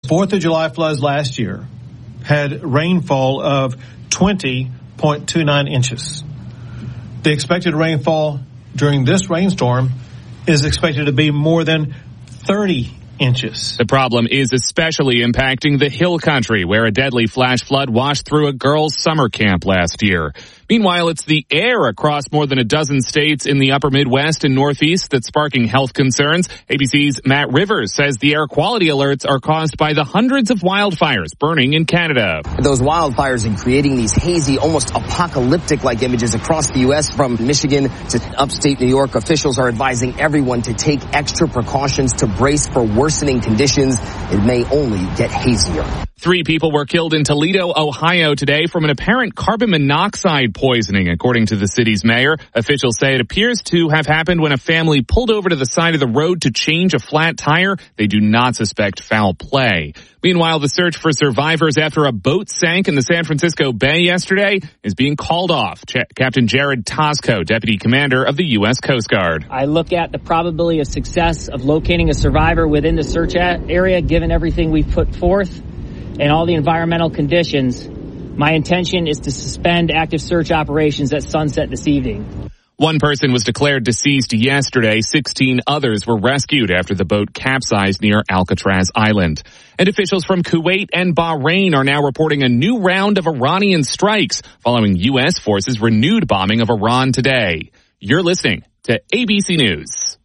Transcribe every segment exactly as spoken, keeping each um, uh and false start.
Fourth of July floods last year had rainfall of twenty point two nine inches. The expected rainfall during this rainstorm is expected to be more than thirty inches. The problem is especially impacting the hill country, where a deadly flash flood washed through a girls' summer camp last year. Meanwhile, it's the air across more than a dozen states in the upper Midwest and Northeast that's sparking health concerns. A B C's Matt Rivers says the air quality alerts are caused by the hundreds of wildfires burning in Canada. Those wildfires are creating these hazy, almost apocalyptic-like images across the U S From Michigan to upstate New York. Officials are advising everyone to take extra precautions to brace for worsening conditions. It may only get hazier. Three people were killed in Toledo, Ohio today from an apparent carbon monoxide poisoning, according to the city's mayor. Officials say it appears to have happened when a family pulled over to the side of the road to change a flat tire. They do not suspect foul play. Meanwhile, the search for survivors after a boat sank in the San Francisco Bay yesterday is being called off. Ch- Captain Jared Tosco, Deputy Commander of the U S Coast Guard. I look at the probability of success of locating a survivor within the search area, given everything we've put forth and all the environmental conditions. My intention is to suspend active search operations at sunset this evening. One person was declared deceased yesterday. sixteen others were rescued after the boat capsized near Alcatraz Island. And officials from Kuwait and Bahrain are now reporting a new round of Iranian strikes following U S forces' renewed bombing of Iran today. You're listening to A B C News.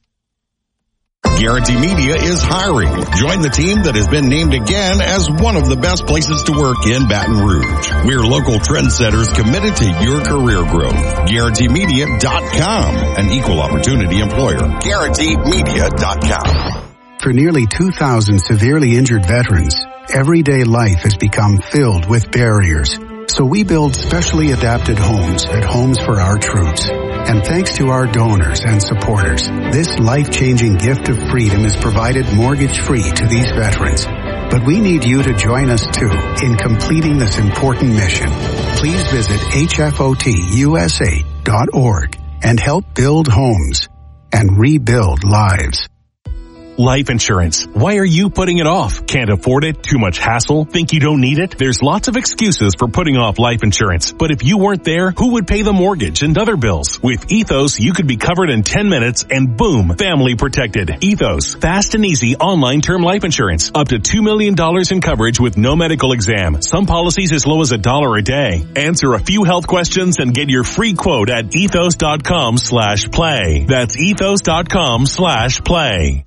Guarantee Media is hiring. Join the team that has been named again as one of the best places to work in Baton Rouge. We're local trendsetters committed to your career growth. Guarantee Media dot com, an equal opportunity employer. Guarantee Media dot com. For nearly two thousand severely injured veterans, everyday life has become filled with barriers. So we build specially adapted homes at Homes for Our Troops. And thanks to our donors and supporters, this life-changing gift of freedom is provided mortgage-free to these veterans. But we need you to join us, too, in completing this important mission. Please visit H F O T U S A dot org and help build homes and rebuild lives. Life insurance. Why are you putting it off? Can't afford it? Too much hassle? Think you don't need it? There's lots of excuses for putting off life insurance. But if you weren't there, who would pay the mortgage and other bills? With Ethos, you could be covered in ten minutes and boom, family protected. Ethos. Fast and easy online term life insurance. Up to two million dollars in coverage with no medical exam. Some policies as low as a dollar a day. Answer a few health questions and get your free quote at ethos.com slash play. That's ethos.com slash play.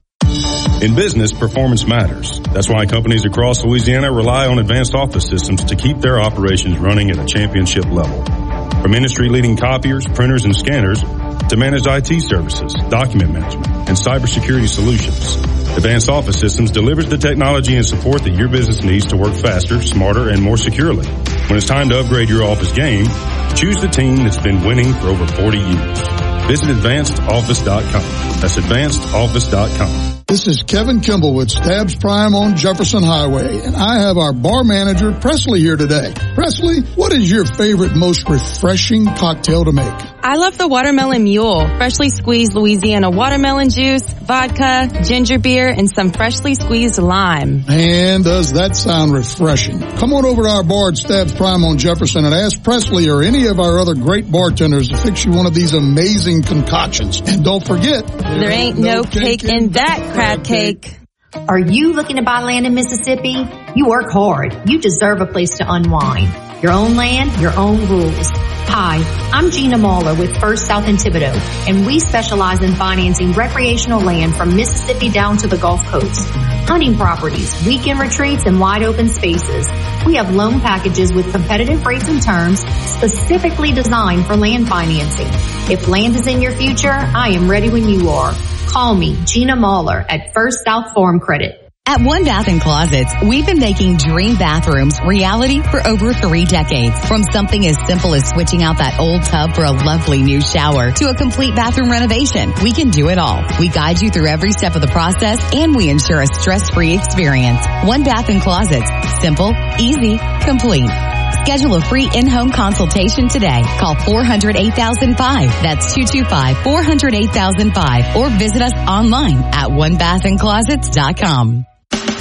In business, performance matters. That's why companies across Louisiana rely on advanced office systems to keep their operations running at a championship level. From industry-leading copiers, printers, and scanners to managed I T services, document management, and cybersecurity solutions, Advanced Office Systems delivers the technology and support that your business needs to work faster, smarter, and more securely. When it's time to upgrade your office game, choose the team that's been winning for over forty years. Visit advanced office dot com. That's advanced office dot com. This is Kevin Kimball with Stabs Prime on Jefferson Highway, and I have our bar manager, Presley, here today. Presley, what is your favorite, most refreshing cocktail to make? I love the Watermelon Mule. Freshly squeezed Louisiana watermelon juice, vodka, ginger beer, and some freshly squeezed lime. And does that sound refreshing? Come on over to our bar at Stabs Prime on Jefferson and ask Presley or any of our other great bartenders to fix you one of these amazing concoctions. And don't forget, there, there ain't no, no cake, cake in that crab cake. Are you looking to buy land in Mississippi? You work hard. You deserve a place to unwind. Your own land, your own rules. Hi, I'm Gina Mahler with First South in Thibodaux, and we specialize in financing recreational land from Mississippi down to the Gulf Coast. Hunting properties, weekend retreats, and wide open spaces. We have loan packages with competitive rates and terms specifically designed for land financing. If land is in your future, I am ready when you are. Call me, Gina Mahler, at First South Farm Credit. At One Bath and Closets, we've been making dream bathrooms reality for over three decades. From something as simple as switching out that old tub for a lovely new shower to a complete bathroom renovation, we can do it all. We guide you through every step of the process, and we ensure a stress-free experience. One Bath and Closets. Simple, easy, complete. Schedule a free in-home consultation today. Call four hundred, eight thousand five. That's two two five, four hundred, eight thousand five. Or visit us online at one bath and closets dot com.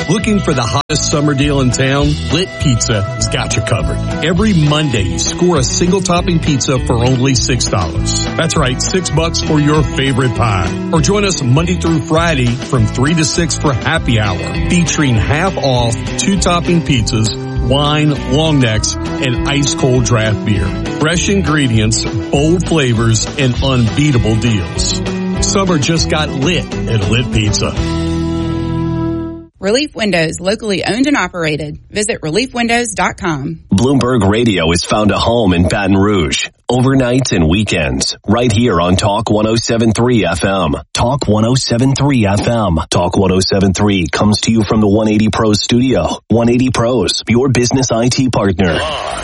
Looking for the hottest summer deal in town? Lit Pizza has got you covered. Every Monday, you score a single topping pizza for only six dollars. That's right, six bucks for your favorite pie. Or join us Monday through Friday from three to six for happy hour, featuring half off two topping pizzas, wine, long necks, and ice cold draft beer. Fresh ingredients, bold flavors, and unbeatable deals. Summer just got lit at Lit Pizza. Relief Windows, locally owned and operated. Visit relief windows dot com. Bloomberg Radio has found a home in Baton Rouge. Overnights and weekends. Right here on Talk one oh seven point three F M. Talk one oh seven point three F M. Talk one oh seven point three comes to you from the one eighty Pros studio. one eighty Pros, your business I T partner.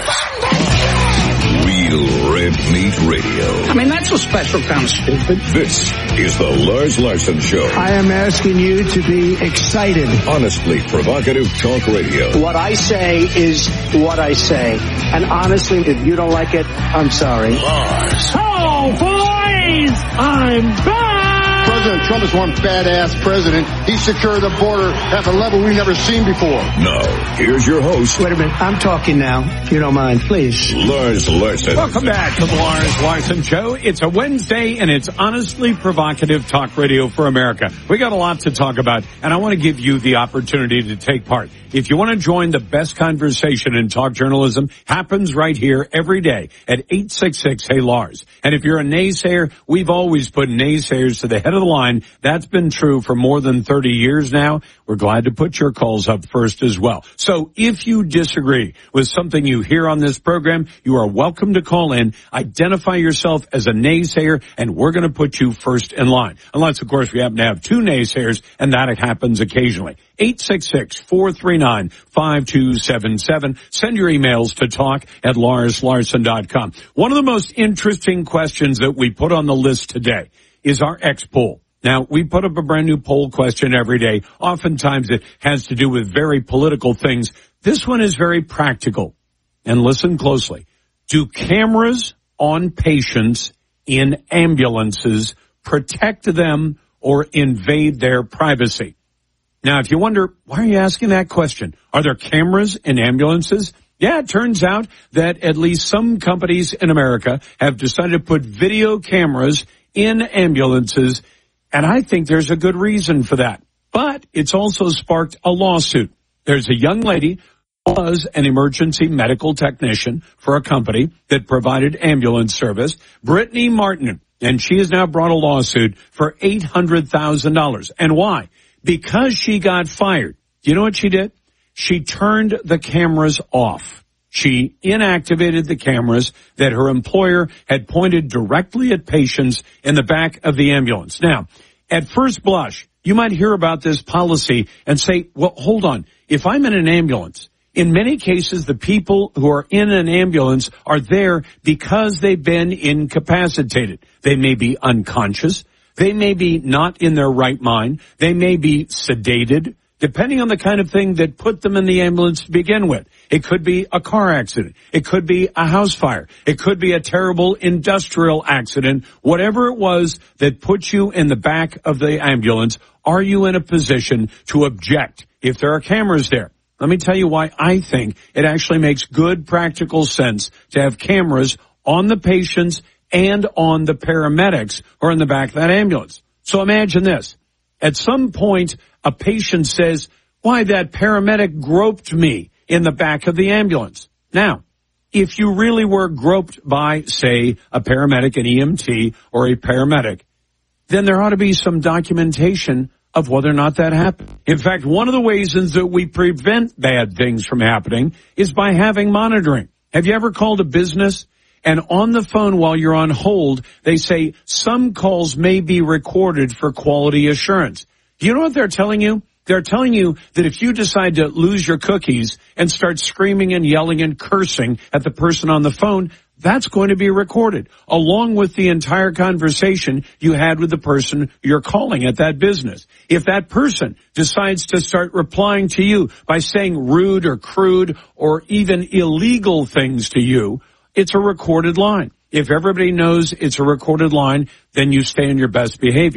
Real Red Meat Radio. I mean, that's a special kind of stupid. This is the Lars Larson Show. I am asking you to be excited. Honestly provocative talk radio. What I say is what I say. And honestly, if you don't like it, I'm sorry. Lars. Oh, boys! I'm back! President Trump is one badass president. He secured the border at a level we've never seen before. Now, here's your host. Wait a minute. I'm talking now, if you don't mind, please. Lars Larson. Welcome back to the Lars Larson Show. It's a Wednesday, and it's honestly provocative talk radio for America. We got a lot to talk about, and I want to give you the opportunity to take part. If you want to join the best conversation in talk journalism, happens right here every day at eight six six, hey Lars. And if you're a naysayer, we've always put naysayers to the head of the line. That's been true for more than thirty years now. We're glad to put your calls up first as well. So if you disagree with something you hear on this program, you are welcome to call in, identify yourself as a naysayer, and we're going to put you first in line. Unless, of course, we happen to have two naysayers, and that happens occasionally. eight six six, four three nine, five two seven seven. Send your emails to talk at lars larson dot com. One of the most interesting questions that we put on the list today is our X poll. Now, we put up a brand new poll question every day. Oftentimes it has to do with very political things. This one is very practical. And listen closely. Do cameras on patients in ambulances protect them or invade their privacy? Now, if you wonder, why are you asking that question? Are there cameras in ambulances? Yeah, it turns out that at least some companies in America have decided to put video cameras in ambulances, and I think there's a good reason for that. But it's also sparked a lawsuit. There's a young lady who was an emergency medical technician for a company that provided ambulance service, Brittany Martin, and she has now brought a lawsuit for eight hundred thousand dollars. And why? Because she got fired. Do you know what she did? She turned the cameras off. She inactivated the cameras that her employer had pointed directly at patients in the back of the ambulance. Now, at first blush, you might hear about this policy and say, well, hold on. If I'm in an ambulance, in many cases, the people who are in an ambulance are there because they've been incapacitated. They may be unconscious. They may be not in their right mind. They may be sedated, depending on the kind of thing that put them in the ambulance to begin with. It could be a car accident. It could be a house fire. It could be a terrible industrial accident. Whatever it was that put you in the back of the ambulance, are you in a position to object if there are cameras there? Let me tell you why I think it actually makes good practical sense to have cameras on the patients and on the paramedics who are in the back of that ambulance. So imagine this. At some point, a patient says, why, that paramedic groped me in the back of the ambulance. Now, if you really were groped by, say, a paramedic, an E M T, or a paramedic, then there ought to be some documentation of whether or not that happened. In fact, one of the ways in that we prevent bad things from happening is by having monitoring. Have you ever called a business and on the phone while you're on hold, they say some calls may be recorded for quality assurance? Do you know what they're telling you? They're telling you that if you decide to lose your cookies and start screaming and yelling and cursing at the person on the phone, that's going to be recorded, along with the entire conversation you had with the person you're calling at that business. If that person decides to start replying to you by saying rude or crude or even illegal things to you, it's a recorded line. If everybody knows it's a recorded line, then you stay in your best behavior.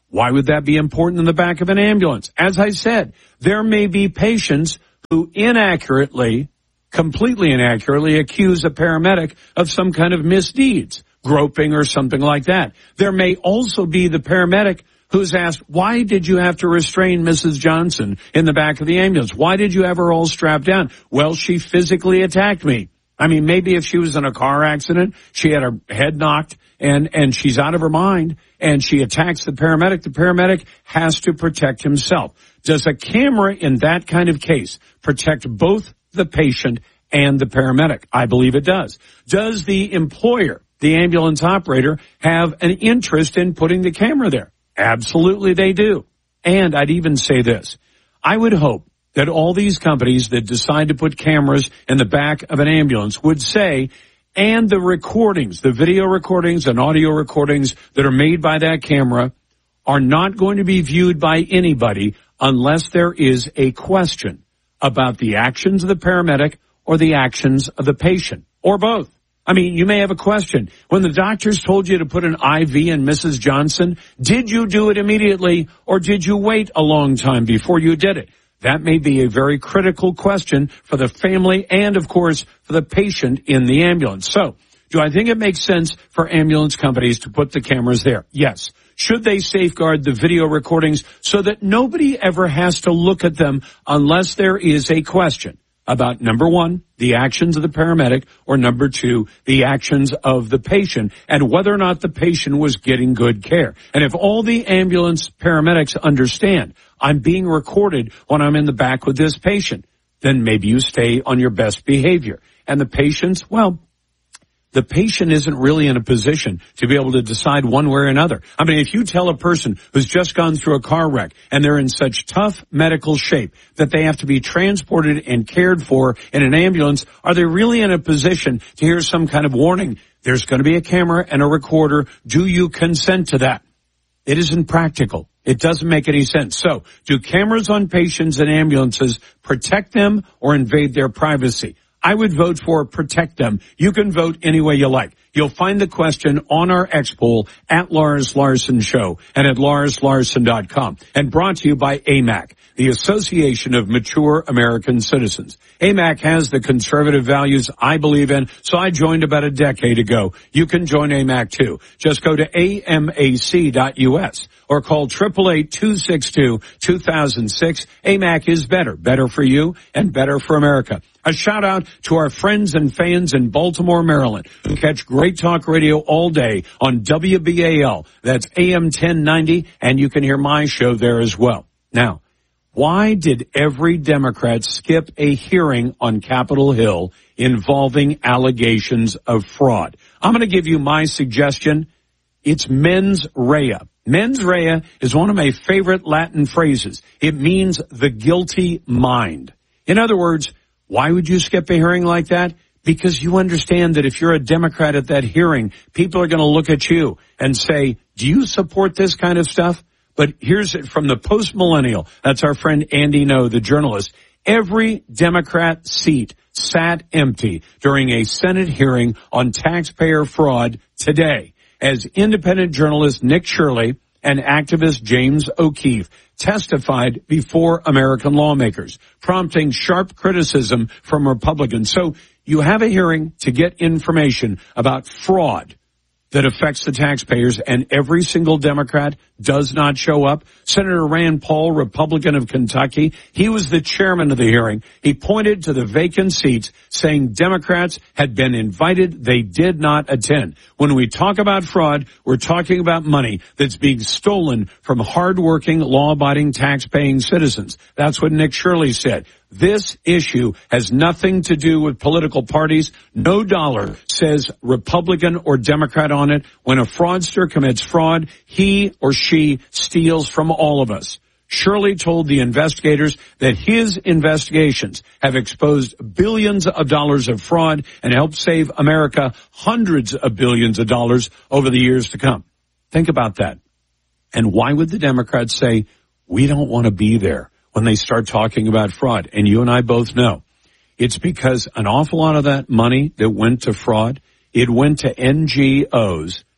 Why would that be important in the back of an ambulance? As I said, there may be patients who inaccurately, completely inaccurately accuse a paramedic of some kind of misdeeds, groping or something like that. There may also be the paramedic who's asked, why did you have to restrain Missus Johnson in the back of the ambulance? Why did you have her all strapped down? Well, she physically attacked me. I mean, maybe if she was in a car accident, she had her head knocked and, and she's out of her mind and she attacks the paramedic. The paramedic has to protect himself. Does a camera in that kind of case protect both the patient and the paramedic? I believe it does. Does the employer, the ambulance operator, have an interest in putting the camera there? Absolutely they do. And I'd even say this. I would hope that all these companies that decide to put cameras in the back of an ambulance would say, and the recordings, the video recordings and audio recordings that are made by that camera are not going to be viewed by anybody unless there is a question about the actions of the paramedic or the actions of the patient, or both. I mean, you may have a question. When the doctors told you to put an I V in Missus Johnson, did you do it immediately or did you wait a long time before you did it? That may be a very critical question for the family and, of course, for the patient in the ambulance. So, do I think it makes sense for ambulance companies to put the cameras there? Yes. Should they safeguard the video recordings so that nobody ever has to look at them unless there is a question about, number one, the actions of the paramedic, or number two, the actions of the patient, and whether or not the patient was getting good care. And if all the ambulance paramedics understand, I'm being recorded when I'm in the back with this patient, then maybe you stay on your best behavior. And the patients, well, the patient isn't really in a position to be able to decide one way or another. I mean, if you tell a person who's just gone through a car wreck and they're in such tough medical shape that they have to be transported and cared for in an ambulance, are they really in a position to hear some kind of warning? There's going to be a camera and a recorder. Do you consent to that? It isn't practical. It doesn't make any sense. So, do cameras on patients and ambulances protect them or invade their privacy? I would vote for protect them. You can vote any way you like. You'll find the question on our X poll at Lars Larson Show and at lars larson dot com. And brought to you by A M A C, the Association of Mature American Citizens. A M A C has the conservative values I believe in, so I joined about a decade ago. You can join A M A C too. Just go to A M A C dot U S or call eight eight eight, two six two, two thousand six. A M A C is better. Better for you and better for America. A shout out to our friends and fans in Baltimore, Maryland, who catch great talk radio all day on W B A L. That's A M ten ninety, and you can hear my show there as well. Now, why did every Democrat skip a hearing on Capitol Hill involving allegations of fraud? I'm going to give you my suggestion. It's mens rea. Mens rea is one of my favorite Latin phrases. It means the guilty mind. In other words, why would you skip a hearing like that? Because you understand that if you're a Democrat at that hearing, people are going to look at you and say, do you support this kind of stuff? But here's it from the post-millennial. That's our friend Andy No, the journalist. Every Democrat seat sat empty during a Senate hearing on taxpayer fraud today, as independent journalist Nick Shirley and activist James O'Keefe testified before American lawmakers, prompting sharp criticism from Republicans. So you have a hearing to get information about fraud that affects the taxpayers, and every single Democrat does not show up. Senator Rand Paul, Republican of Kentucky, he was the chairman of the hearing. He pointed to the vacant seats, saying Democrats had been invited. They did not attend. When we talk about fraud, we're talking about money that's being stolen from hardworking, law-abiding, tax-paying citizens. That's what Nick Shirley said. This issue has nothing to do with political parties. No dollar says Republican or Democrat on it. When a fraudster commits fraud, he or she steals from all of us. Shirley told the investigators that his investigations have exposed billions of dollars of fraud and helped save America hundreds of billions of dollars over the years to come. Think about that. And why would the Democrats say, we don't want to be there when they start talking about fraud? And you and I both know it's because an awful lot of that money that went to fraud, it went to N G Os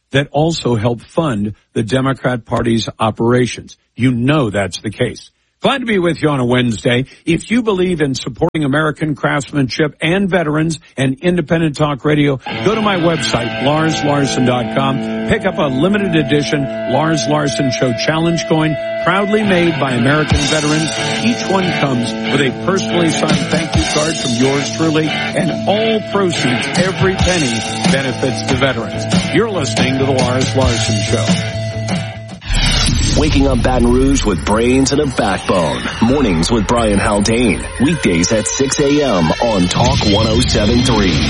that also help fund the Democrat Party's operations. You know that's the case. Glad to be with you on a Wednesday. If you believe in supporting American craftsmanship and veterans and independent talk radio, go to my website, lars larson dot com. Pick up a limited edition Lars Larson Show Challenge coin, proudly made by American veterans. Each one comes with a personally signed thank you card from yours truly, and all proceeds, every penny, benefits the veterans. You're listening to the Lars Larson Show. Waking up Baton Rouge with brains and a backbone. Mornings with Brian Haldane. Weekdays at six a.m. on Talk one oh seven point three.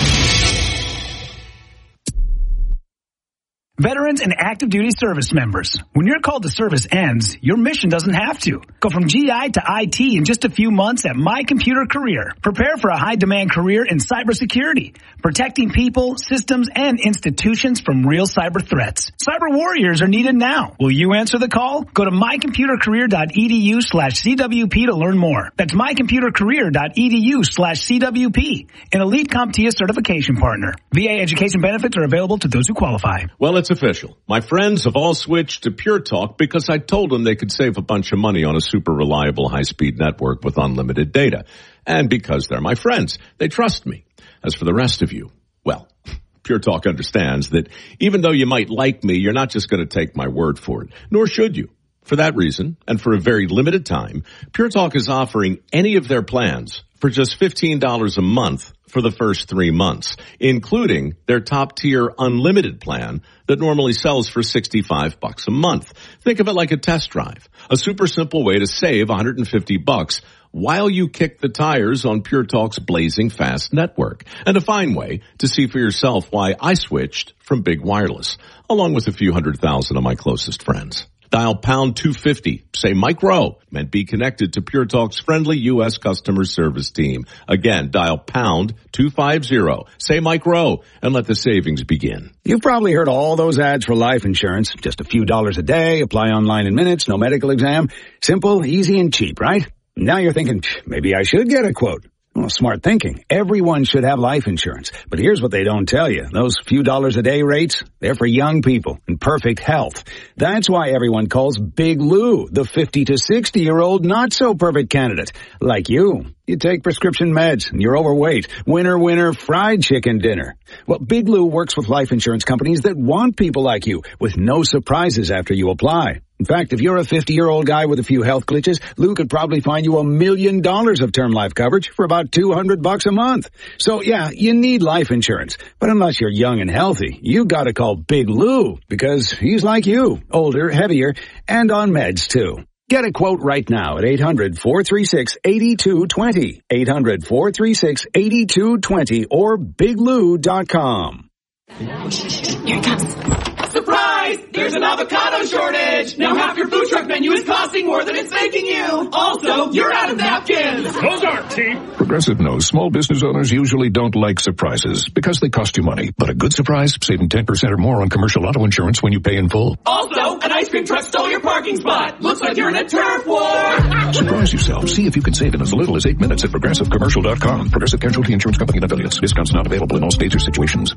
Veterans and active duty service members. When your call to service ends, your mission doesn't have to. Go from G I to I T in just a few months at My Computer Career. Prepare for a high-demand career in cybersecurity, protecting people, systems, and institutions from real cyber threats. Cyber warriors are needed now. Will you answer the call? Go to mycomputercareer.edu slash CWP to learn more. That's mycomputercareer.edu slash CWP, an elite CompTIA certification partner. V A education benefits are available to those who qualify. Well, it's official. My friends have all switched to Pure Talk because I told them they could save a bunch of money on a super reliable high-speed network with unlimited data. And because they're my friends, they trust me. As for the rest of you, well, Pure Talk understands that even though you might like me, you're not just going to take my word for it, nor should you. For that reason, and for a very limited time, Pure Talk is offering any of their plans for just fifteen dollars a month for the first three months, including their top-tier unlimited plan that normally sells for sixty-five bucks a month. Think of it like a test drive, a super simple way to save one hundred fifty bucks while you kick the tires on Pure Talk's blazing fast network, and a fine way to see for yourself why I switched from Big Wireless, along with a few hundred thousand of my closest friends. Dial pound two fifty, say Mike Rowe, and be connected to Pure Talk's friendly U S customer service team. Again, dial pound two fifty, say Mike Rowe, and let the savings begin. You've probably heard all those ads for life insurance. Just a few dollars a day, apply online in minutes, no medical exam. Simple, easy, and cheap, right? Now you're thinking, maybe I should get a quote. Well, smart thinking. Everyone should have life insurance. But here's what they don't tell you. Those few dollars a day rates, they're for young people in perfect health. That's why everyone calls Big Lou the fifty to sixty year old not so perfect candidate. Like you. You take prescription meds and you're overweight. Winner, winner, fried chicken dinner. Well, Big Lou works with life insurance companies that want people like you with no surprises after you apply. In fact, if you're a fifty-year-old guy with a few health glitches, Lou could probably find you a million dollars of term life coverage for about two hundred bucks a month. So yeah, you need life insurance. But unless you're young and healthy, you gotta call Big Lou because he's like you, older, heavier, and on meds too. Get a quote right now at eight hundred, four three six, eight two two zero, eight hundred, four three six, eight two two zero, or big lou dot com. Here it comes. Surprise! There's an avocado shortage! Now half your food truck menu is costing more than it's making you! Also, you're out of napkins! Those aren't cheap! Progressive knows small business owners usually don't like surprises because they cost you money. But a good surprise, saving ten percent or more on commercial auto insurance when you pay in full. Also, an ice cream truck stole your parking spot! Looks like you're in a turf war! Surprise yourself. See if you can save in as little as eight minutes at progressive commercial dot com. Progressive Casualty Insurance Company and affiliates. Discounts not available in all states or situations.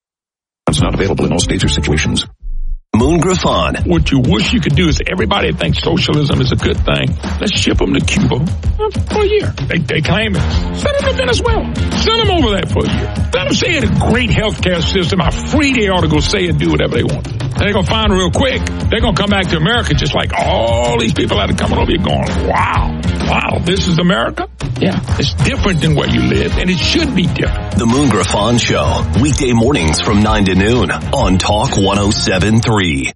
It's not available in all states or situations. Moon Griffon. What you wish you could do is everybody thinks socialism is a good thing. Let's ship them to Cuba for a year. They, they claim it. Send them to Venezuela. Send them over there for a year. Let them say it's a great healthcare system. How free they ought to go say and do whatever they want. And they're going to find real quick, they're going to come back to America just like all these people that are coming over here going, wow, wow, this is America? Yeah, it's different than where you live, and it should be different. The Moon Griffon Show, weekday mornings from nine to noon on Talk one oh seven point three.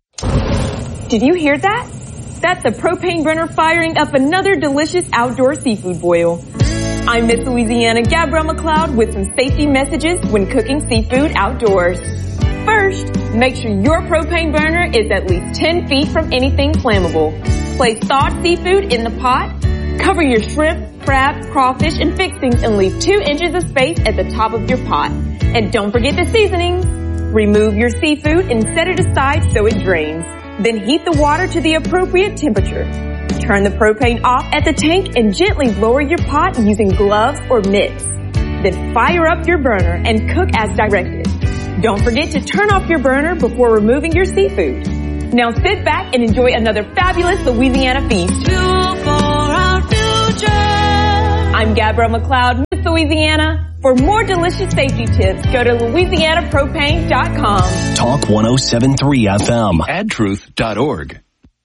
Did you hear that? That's a propane burner firing up another delicious outdoor seafood boil. I'm Miss Louisiana Gabrielle McLeod with some safety messages when cooking seafood outdoors. First, make sure your propane burner is at least ten feet from anything flammable. Place thawed seafood in the pot. Cover your shrimp, crab, crawfish, and fixings and leave two inches of space at the top of your pot. And don't forget the seasonings. Remove your seafood and set it aside so it drains. Then heat the water to the appropriate temperature. Turn the propane off at the tank and gently lower your pot using gloves or mitts. Then fire up your burner and cook as directed. Don't forget to turn off your burner before removing your seafood. Now sit back and enjoy another fabulous Louisiana feast. Fuel for our future. I'm Gabrielle McLeod, Miss Louisiana. For more delicious safety tips, go to Louisiana Propane dot com. Talk one oh seven point three F M. ad truth dot org.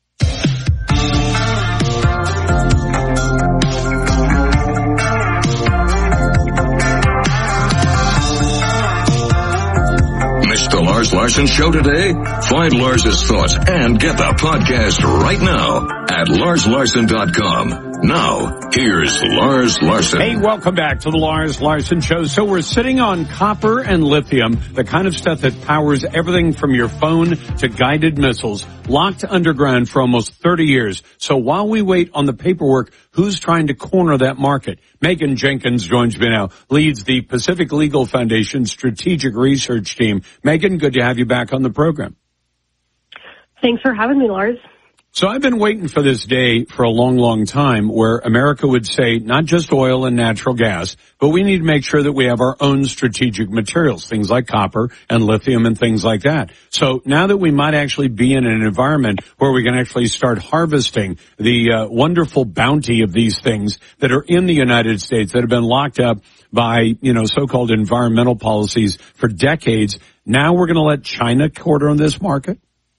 Missed the Lars Larson Show today? Find Lars's thoughts and get the podcast right now at Lars Larson dot com. Now, here's Lars Larson. Hey, welcome back to the Lars Larson Show. So we're sitting on copper and lithium, the kind of stuff that powers everything from your phone to guided missiles, locked underground for almost thirty years. So while we wait on the paperwork, who's trying to corner that market? Megan Jenkins joins me now, leads the Pacific Legal Foundation Strategic Research Team. Megan, good to have you back on the program. Thanks for having me, Lars. So I've been waiting for this day for a long, long time where America would say not just oil and natural gas, but we need to make sure that we have our own strategic materials, things like copper and lithium and things like that. So now that we might actually be in an environment where we can actually start harvesting the uh, wonderful bounty of these things that are in the United States that have been locked up by, you know, so-called environmental policies for decades, now we're going to let China corner on this market?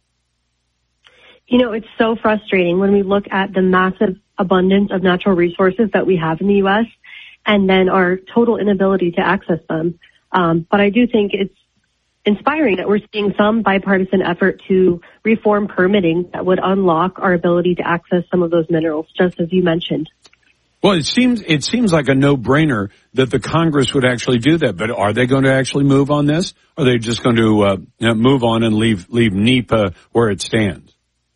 You know, it's so frustrating when we look at the massive abundance of natural resources that we have in the U S and then our total inability to access them. Um, but I do think it's inspiring that we're seeing some bipartisan effort to reform permitting that would unlock our ability to access some of those minerals, just as you mentioned. Well, it seems it seems like a no-brainer that the Congress would actually do that. But are they going to actually move on this? Or are they just going to uh, you know, move on and leave leave NEPA where it stands?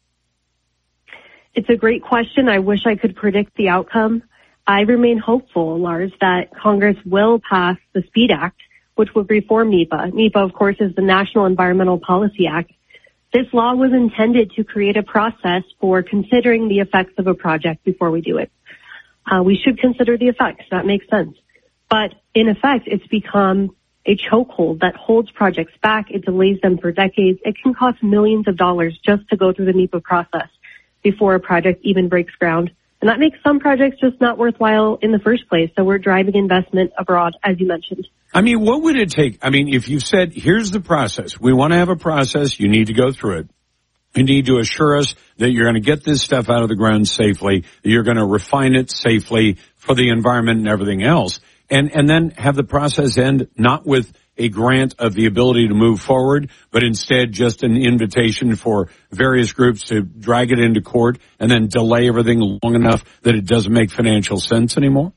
It's a great question. I wish I could predict the outcome. I remain hopeful, Lars, that Congress will pass the SPEED Act, which would reform NEPA. NEPA, of course, is the National Environmental Policy Act. This law was intended to create a process for considering the effects of a project before we do it. Uh, we should consider the effects. That makes sense. But in effect, it's become a chokehold that holds projects back. It delays them for decades. It can cost millions of dollars just to go through the NEPA process before a project even breaks ground. And that makes some projects just not worthwhile in the first place. So we're driving investment abroad, as you mentioned. I mean, what would it take? I mean, if you said, here's the process. We want to have a process. You need to go through it. You need to assure us that you're going to get this stuff out of the ground safely, that you're going to refine it safely for the environment and everything else. And, and then have the process end not with a grant of the ability to move forward, but instead just an invitation for various groups to drag it into court and then delay everything long enough that it doesn't make financial sense anymore?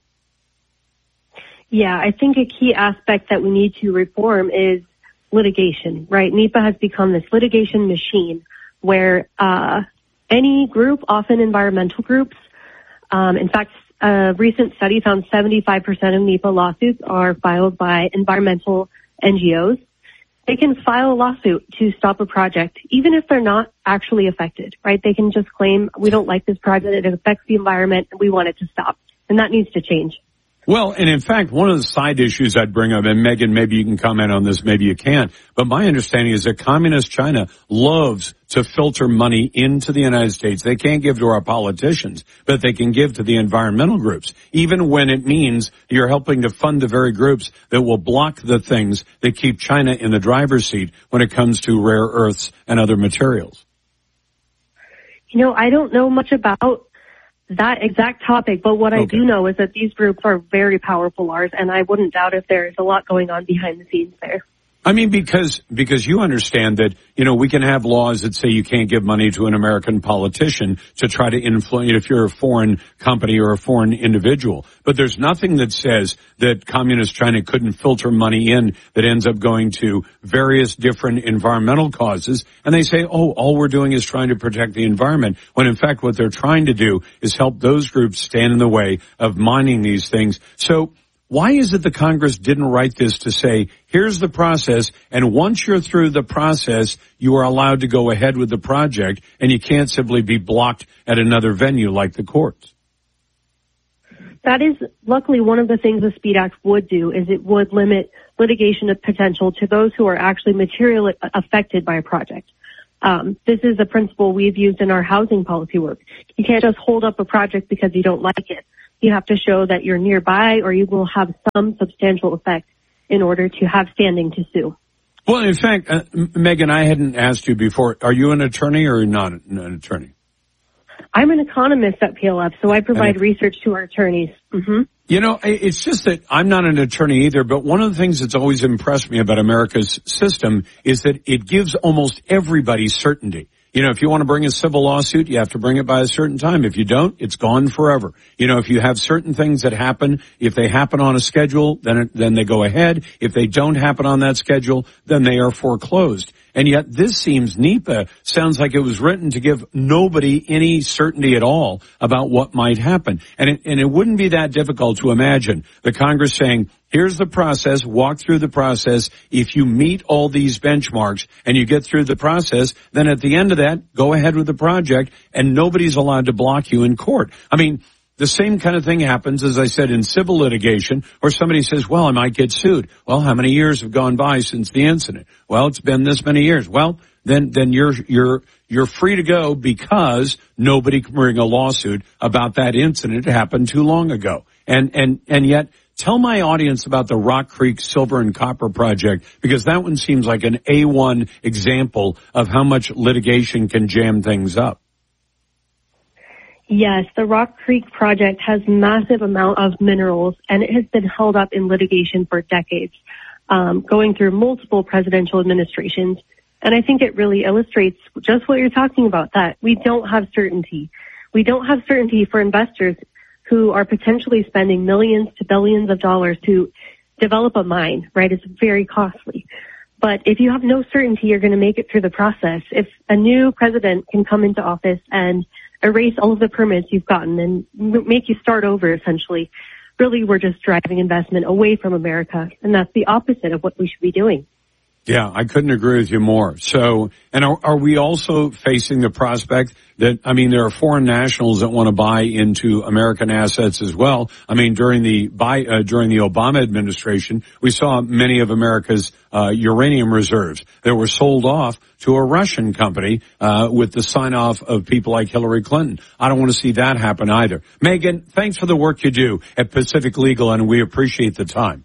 Yeah, I think a key aspect that we need to reform is litigation, right? NEPA has become this litigation machine where uh any group, often environmental groups, um, in fact, a recent study found seventy-five percent of NEPA lawsuits are filed by environmental N G Os. They can file a lawsuit to stop a project, even if they're not actually affected, right? They can just claim, we don't like this project, it affects the environment, and we want it to stop. And that needs to change. Well, and in fact, one of the side issues I'd bring up, and Megan, maybe you can comment on this, maybe you can't, but my understanding is that communist China loves to filter money into the United States. They can't give to our politicians, but they can give to the environmental groups, even when it means you're helping to fund the very groups that will block the things that keep China in the driver's seat when it comes to rare earths and other materials. You know, I don't know much about that exact topic, but what okay. I do know is that these groups are very powerful, Lars, and I wouldn't doubt if there's a lot going on behind the scenes there. I mean, because, because you understand that, you know, we can have laws that say you can't give money to an American politician to try to influence if you're a foreign company or a foreign individual. But there's nothing that says that communist China couldn't filter money in that ends up going to various different environmental causes. And they say, oh, all we're doing is trying to protect the environment. When in fact, what they're trying to do is help those groups stand in the way of mining these things. So, why is it the Congress didn't write this to say, here's the process, and once you're through the process, you are allowed to go ahead with the project, and you can't simply be blocked at another venue like the courts? That is luckily one of the things the SPEED Act would do, is it would limit litigation potential to those who are actually materially affected by a project. Um, this is a principle we've used in our housing policy work. You can't just hold up a project because you don't like it. You have to show that you're nearby or you will have some substantial effect in order to have standing to sue. Well, in fact, uh, Megan, I hadn't asked you before. Are you an attorney or not an attorney? I'm an economist at P L F, so I provide it, research to our attorneys. Mm-hmm. You know, it's just that I'm not an attorney either, but one of the things that's always impressed me about America's system is that it gives almost everybody certainty. You know, if you want to bring a civil lawsuit, you have to bring it by a certain time. If you don't, it's gone forever. You know, if you have certain things that happen, if they happen on a schedule, then it, then they go ahead. If they don't happen on that schedule, then they are foreclosed. And yet this seems, NEPA sounds like it was written to give nobody any certainty at all about what might happen. And it, and it wouldn't be that difficult to imagine the Congress saying, here's the process, walk through the process. If you meet all these benchmarks and you get through the process, then at the end of that, go ahead with the project and nobody's allowed to block you in court. I mean, the same kind of thing happens, as I said, in civil litigation, where somebody says, well, I might get sued. Well, how many years have gone by since the incident? Well, it's been this many years. Well, then, then you're, you're, you're free to go because nobody can bring a lawsuit about that incident. It happened too long ago. And, and, and yet, tell my audience about the Rock Creek Silver and Copper Project, because that one seems like an A one example of how much litigation can jam things up. Yes, the Rock Creek project has massive amount of minerals, and it has been held up in litigation for decades, um, going through multiple presidential administrations. And I think it really illustrates just what you're talking about, that we don't have certainty. We don't have certainty for investors who are potentially spending millions to billions of dollars to develop a mine, right? It's very costly. But if you have no certainty you're going to make it through the process, if a new president can come into office and erase all of the permits you've gotten and make you start over, essentially, really we're just driving investment away from America. And that's the opposite of what we should be doing. Yeah, I couldn't agree with you more. So, and are, are we also facing the prospect that, I mean, there are foreign nationals that want to buy into American assets as well. I mean, during the buy, uh, during the Obama administration, we saw many of America's uh, uranium reserves that were sold off to a Russian company uh, with the sign-off of people like Hillary Clinton. I don't want to see that happen either. Megan, thanks for the work you do at Pacific Legal, and we appreciate the time.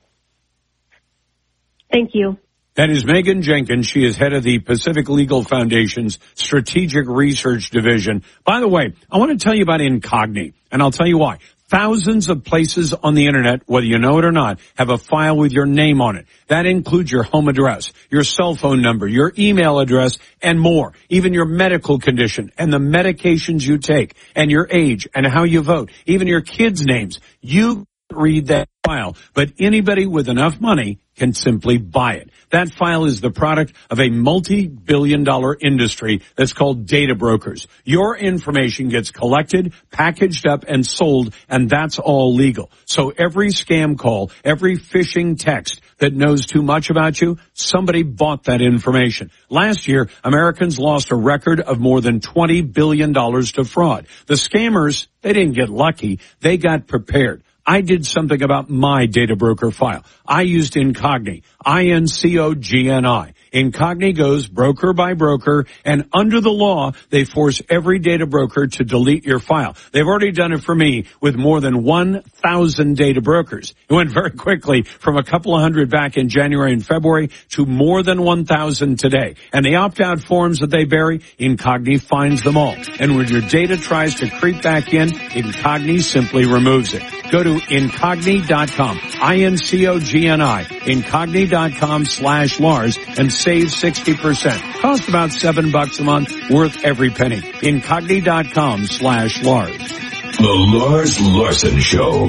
Thank you. That is Megan Jenkins. She is head of the Pacific Legal Foundation's Strategic Research Division. By the way, I want to tell you about Incogni, and I'll tell you why. Thousands of places on the internet, whether you know it or not, have a file with your name on it. That includes your home address, your cell phone number, your email address, and more. Even your medical condition and the medications you take, and your age and how you vote, even your kids' names. You read that file, but anybody with enough money can simply buy it. That file is the product of a multi-billion dollar industry that's called data brokers. Your information gets collected, packaged up, and sold, and that's all legal. So every scam call, every phishing text that knows too much about you, somebody bought that information. Last year, Americans lost a record of more than twenty billion dollars to fraud. The scammers, they didn't get lucky. They got prepared. I did something about my data broker file. I used Incogni, I N C O G N I. Incogni goes broker by broker, and under the law, they force every data broker to delete your file. They've already done it for me with more than one thousand data brokers. It went very quickly from a couple of hundred back in January and February to more than one thousand today. And the opt-out forms that they bury, Incogni finds them all. And when your data tries to creep back in, Incogni simply removes it. Go to Incogni dot com, I N C O G N I, Incogni dot com slash Lars, and save sixty percent. Cost about seven bucks a month, worth every penny. Incogni dot com slash Lars. The Lars Larson Show.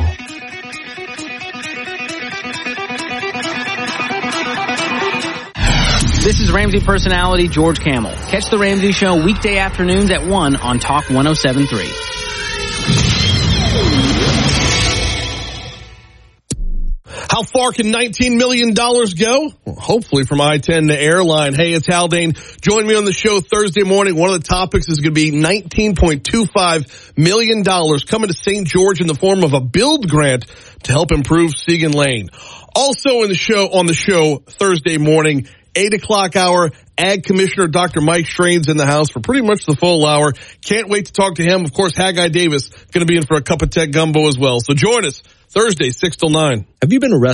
This is Ramsey personality George Camel. Catch the Ramsey Show weekday afternoons at one on Talk one oh seven point three. How far can nineteen million dollars go? Well, hopefully from I ten to airline. Hey, it's Haldane. Join me on the show Thursday morning. One of the topics is going to be nineteen point two five million dollars coming to Saint George in the form of a build grant to help improve Segan Lane. Also in the show, on the show Thursday morning, eight o'clock hour, Ag Commissioner Doctor Mike Strain's in the house for pretty much the full hour. Can't wait to talk to him. Of course, Haggai Davis going to be in for a cup of tech gumbo as well. So join us Thursday, six till nine. Have you been arrested?